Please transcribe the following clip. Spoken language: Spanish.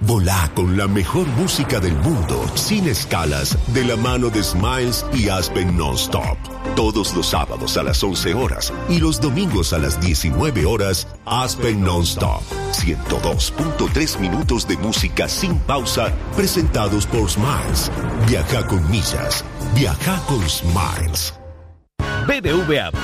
Volá con la mejor música del mundo, sin escalas, de la mano de Smiles y Aspen Nonstop. Todos los sábados a las 11 horas y los domingos a las 19 horas, Aspen Nonstop. 102.3 minutos de música sin pausa, presentados por Smiles. Viaja con millas. Viaja con Smiles. BBVA